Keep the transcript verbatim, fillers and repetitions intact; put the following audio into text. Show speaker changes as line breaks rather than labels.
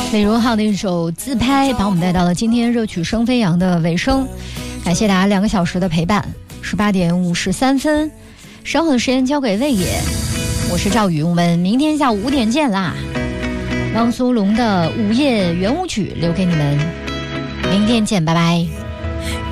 李荣浩的一首自拍把我们带到了今天热曲声飞扬的尾声，感谢大家两个小时的陪伴。十八点五十三分，稍后的时间交给魏野，我是赵宇，我们明天下午五点见啦。汪苏泷的午夜圆舞曲留给你们，明天见，拜拜。